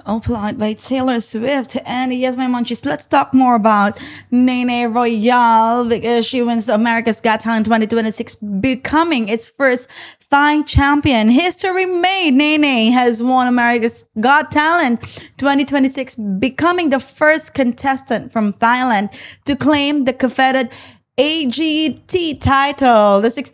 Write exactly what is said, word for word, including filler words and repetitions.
Opalite by Taylor Swift. And yes, my munchies, let's talk more about Nene Royale because she wins America's Got Talent twenty twenty-six, becoming its first Thai champion. History made. Nene has won America's Got Talent twenty twenty-six, becoming the first contestant from Thailand to claim the coveted A G T title. The